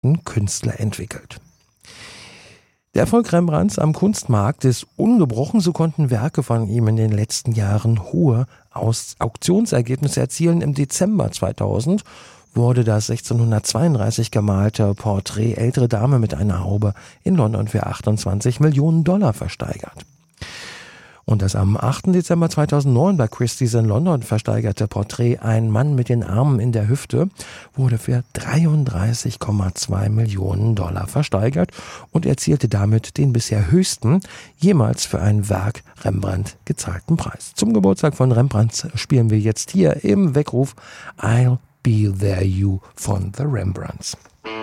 begabten Künstler entwickelt. Der Erfolg Rembrandts am Kunstmarkt ist ungebrochen, so konnten Werke von ihm in den letzten Jahren hohe Auktionsergebnisse erzielen. Im Dezember 2000 wurde das 1632 gemalte Porträt Ältere Dame mit einer Haube in London für 28 Millionen Dollar versteigert. Und das am 8. Dezember 2009 bei Christie's in London versteigerte Porträt Ein Mann mit den Armen in der Hüfte wurde für 33,2 Millionen Dollar versteigert und erzielte damit den bisher höchsten jemals für ein Werk Rembrandt gezahlten Preis. Zum Geburtstag von Rembrandt spielen wir jetzt hier im Weckruf I'll Be There You von The Rembrandts.